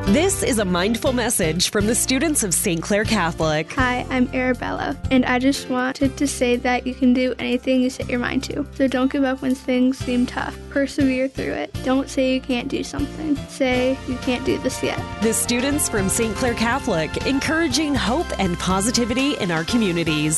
This is a mindful message from the students of St. Clair Catholic. Hi, I'm Arabella, and I just wanted to say that you can do anything you set your mind to. So don't give up when things seem tough. Persevere through it. Don't say you can't do something. Say you can't do this yet. The students from St. Clair Catholic, encouraging hope and positivity in our communities.